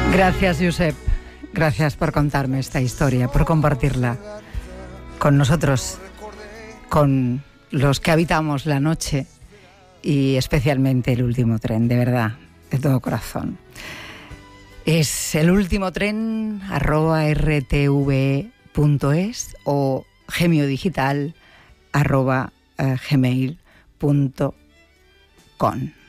Gracias, Josep. Gracias por contarme esta historia, por compartirla con nosotros, con los que habitamos la noche y especialmente el último tren, de verdad, de todo corazón. Es el último tren @rtve.es o gemiodigital@gmail.com.